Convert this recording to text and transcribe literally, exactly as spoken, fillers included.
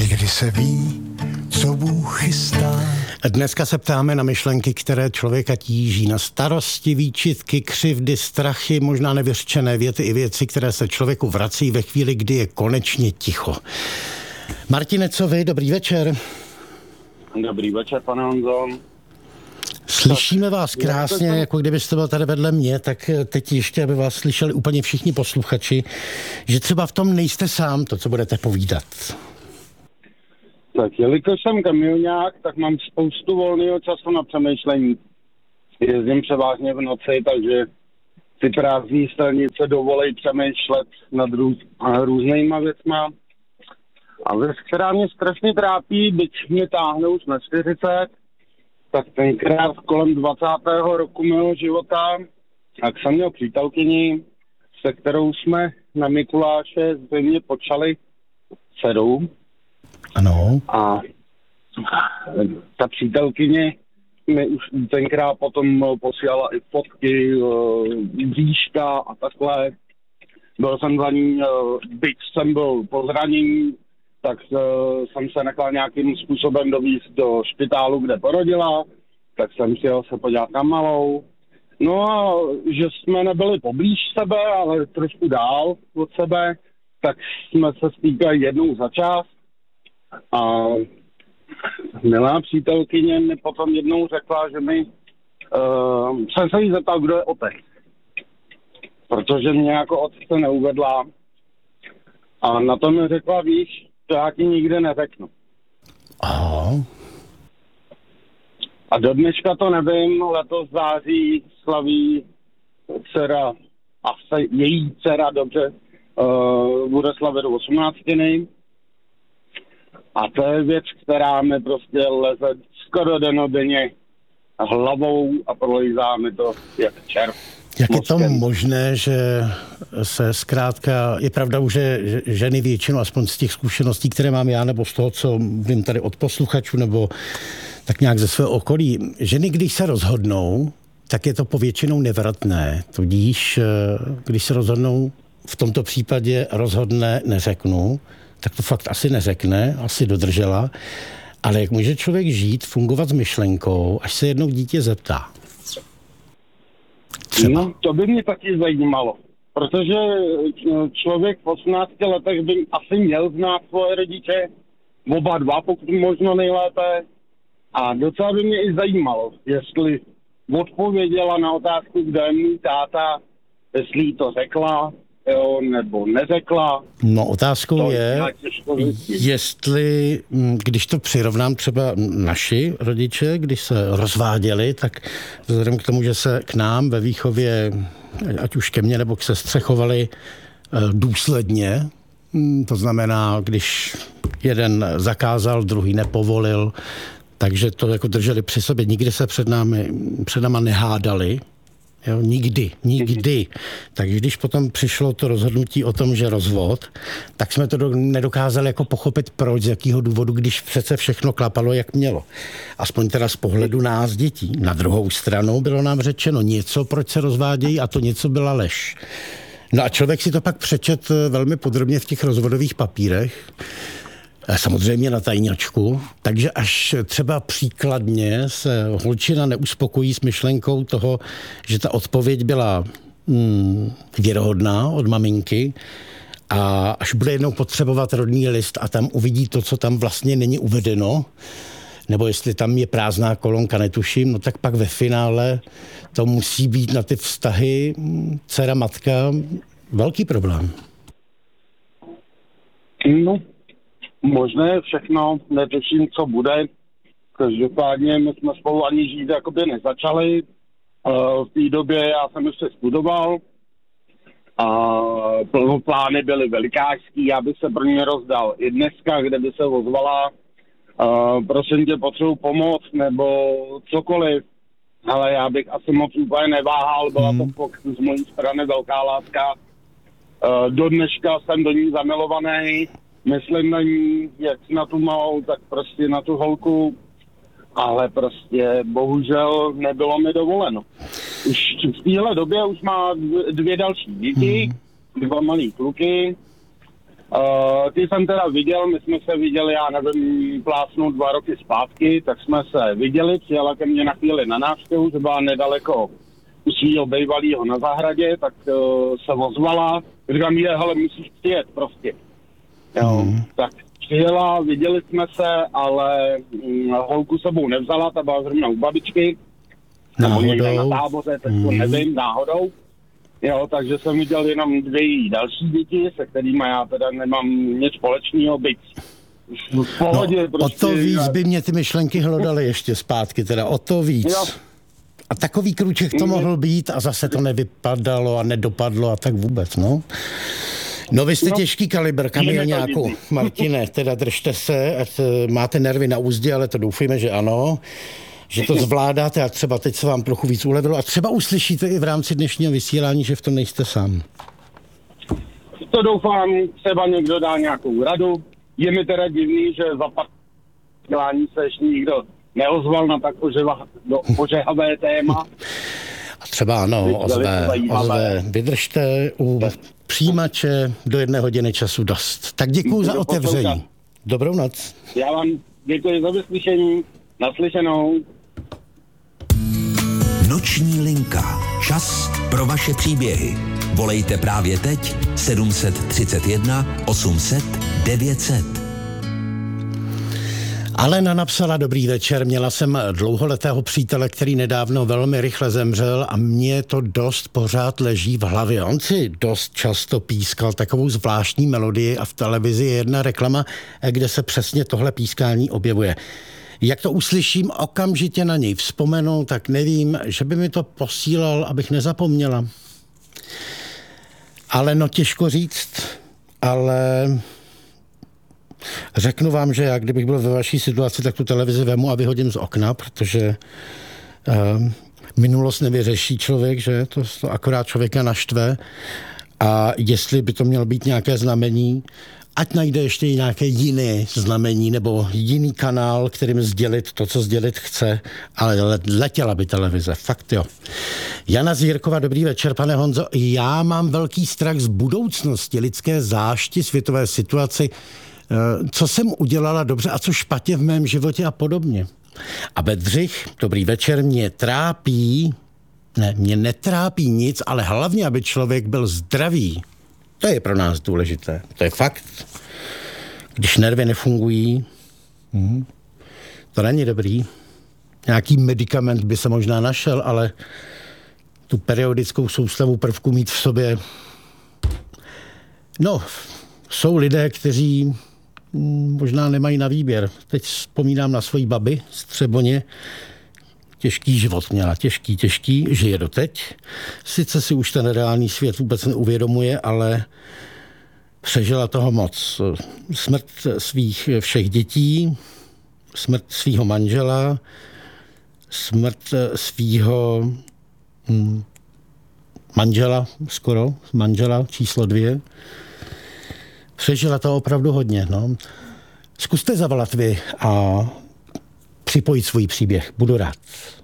Někdy se ví, co Bůh chystá. Dneska se ptáme na myšlenky, které člověka tíží, na starosti, výčitky, křivdy, strachy, možná nevyřčené věty i věci, které se člověku vrací ve chvíli, kdy je konečně ticho. Martine, co vy? Dobrý večer. Dobrý večer, pane Honzo. Slyšíme vás krásně, jako kdybyste byl tady vedle mě, tak teď ještě, aby vás slyšeli úplně všichni posluchači, že třeba v tom nejste sám, to, co budete povídat. Tak jelikož jsem kamionák, tak mám spoustu volného času na přemýšlení. Jezdím převážně v noci, takže ty prázdné silnice dovolí přemýšlet nad růz, různýma věcma. A věc, která mě strašně trápí, byť mě táhne už na čtyřicet, tak tenkrát kolem dvacátého roku mého života, tak jsem měl přítelkyni, se kterou jsme na Mikuláše zřejmě počali dceru. Ano. A ta přítelkyně mi už tenkrát potom posílala i fotky, bříška a takhle. Byl jsem za ní, byť jsem byl po zranění, tak jsem se nechal nějakým způsobem dovízt do špitálu, kde porodila, tak jsem si jel se podívat na malou. No a že jsme nebyli poblíž sebe, ale trošku dál od sebe, tak jsme se stýkali jednou za čas. A milá přítelkyně mi potom jednou řekla, že mi uh, jsem se jí zeptal, kdo je otec. Protože mě jako otce neuvedla. A na to mi řekla, víš, to já ti nikdy neřeknu. Aha. A do dneška to nevím, letos září slaví dcera, a se, její dcera, dobře, uh, bude slavit osmnáctiny. A to je věc, která mi prostě leze skoro denodenně hlavou a prolízá mi to jak červ. Jak je to možné, že se zkrátka, je pravda už, že ženy většinou, aspoň z těch zkušeností, které mám já, nebo z toho, co vím tady od posluchačů, nebo tak nějak ze svého okolí, ženy, když se rozhodnou, tak je to povětšinou nevratné. Tudíž, když se rozhodnou, v tomto případě rozhodne, neřeknu, tak to fakt asi neřekne, asi dodržela. Ale jak může člověk žít, fungovat s myšlenkou, až se jednou dítě zeptá? Třeba. No, to by mě taky zajímalo. Protože člověk v osmnácti letech by asi měl znát svoje rodiče, oba dva, pokud možno nejlépe. A docela by mě i zajímalo, jestli odpověděla na otázku, kde je můj táta, jestli jí to řekla, jo, nebo neřekla. No otázkou to je, jestli, když to přirovnám třeba naši rodiče, když se rozváděli, tak vzhledem k tomu, že se k nám ve výchově, ať už ke mně nebo k sestře, chovali důsledně, to znamená, když jeden zakázal, druhý nepovolil, takže to jako drželi při sobě, nikdy se před námi, před náma nehádali. Jo, nikdy, nikdy. Takže když potom přišlo to rozhodnutí o tom, že rozvod, tak jsme to do, nedokázali jako pochopit proč, z jakého důvodu, když přece všechno klapalo, jak mělo. Aspoň teda z pohledu nás dětí. Na druhou stranu bylo nám řečeno něco, proč se rozvádějí, a to něco byla lež. No a člověk si to pak přečet velmi podrobně v těch rozvodových papírech, samozřejmě na tajňačku, takže až třeba příkladně se holčina neuspokojí s myšlenkou toho, že ta odpověď byla hmm, věrohodná od maminky, a až bude jednou potřebovat rodný list a tam uvidí to, co tam vlastně není uvedeno, nebo jestli tam je prázdná kolonka, netuším, no tak pak ve finále to musí být na ty vztahy dcera, matka velký problém. No. Možné všechno, netuším, co bude. Každopádně my jsme spolu ani žít jakoby nezačali. V té době já jsem ještě studoval a plány byly velikářský, já bych se pro ně rozdal i dneska, kde by se ozvala, prosím tě, potřebuji pomoc nebo cokoliv. Ale já bych asi moc úplně neváhal, byla to z mojí strany velká láska. Do dneška jsem do ní zamilovaný. Myslím na ní, jak na tu malou, tak prostě na tu holku, ale prostě bohužel nebylo mi dovoleno. Už v téhle době už má dvě další děti, dva malý kluky, Uh, ty jsem teda viděl, my jsme se viděli, já nevím, plásnu dva roky zpátky, tak jsme se viděli, přijela ke mně na chvíli na návštěvu, že byla nedaleko u svýho bývalýho na zahradě, tak uh, se ozvala, říkám, je, hele, musíš přijet prostě. Jo, mm. Tak přijela, viděli jsme se, ale mm, holku sebou nevzala, ta byla zrovna u babičky, nebo někde na táboře, tak to mm. nevím, náhodou. Jo, takže jsem viděl jenom dvě další děti, se kterými já teda nemám nic společného, byť v pohodě. No, prostě, o to víc by mě ty myšlenky hlodaly ještě zpátky, teda o to víc. Jo. A takový krůček to mohl být a zase to nevypadalo a nedopadlo a tak vůbec, no. No vy jste no, těžký kalibr, kamioňáku. Martine, teda držte se, ať máte nervy na úzdě, ale to doufujeme, že ano. Že to zvládáte a třeba teď se vám trochu víc ulevilo a třeba uslyšíte i v rámci dnešního vysílání, že v tom nejste sám. To doufám, třeba někdo dá nějakou radu. Je mi teda divný, že za pár dělání se ještě nikdo neozval na tak oževa, do ožehavé téma. A třeba ano, ozve, ozve, vydržte u přijímače do jedné hodiny času dost. Tak děkuju za otevření. Dobrou noc. Já vám děkuji za vyslyšení. Naslyšenou. Noční linka. Čas pro vaše příběhy. Volejte právě teď sedm set třicet jedna osm set devět set. Alena napsala: dobrý večer, měla jsem dlouholetého přítele, který nedávno velmi rychle zemřel a mě to dost pořád leží v hlavě. On si dost často pískal takovou zvláštní melodii a v televizi je jedna reklama, kde se přesně tohle pískání objevuje. Jak to uslyším, okamžitě na něj vzpomenu, tak nevím, že by mi to posílal, abych nezapomněla. Ale no těžko říct, ale řeknu vám, že já, kdybych byl ve vaší situaci, tak tu televizi vemu a vyhodím z okna, protože uh, minulost nevyřeší člověk, že to, to akorát člověka naštve a jestli by to mělo být nějaké znamení, ať najde ještě nějaké jiné znamení nebo jiný kanál, kterým sdělit to, co sdělit chce, ale letěla by televize, fakt jo. Jana Zírková, dobrý večer, pane Honzo. Já mám velký strach z budoucnosti, lidské zášti, světové situaci, co jsem udělala dobře a co špatně v mém životě a podobně. A Bedřich, dobrý večer, mě trápí, ne, mě netrápí nic, ale hlavně, aby člověk byl zdravý. To je pro nás důležité. To je fakt. Když nervy nefungují, mm, to není dobrý. Nějaký medikament by se možná našel, ale tu periodickou soustavu prvků mít v sobě. No, jsou lidé, kteří mm, možná nemají na výběr. Teď vzpomínám na svoji babi z Třeboně. Těžký život měla, těžký, těžký, žije doteď. Sice si už ten reálný svět vůbec neuvědomuje, ale přežila toho moc. Smrt svých všech dětí, smrt svýho manžela, smrt svýho hm, manžela, skoro, manžela číslo dvě. Přežila to opravdu hodně, no. Zkuste zavolat vy a připojit svůj příběh. Budu rád.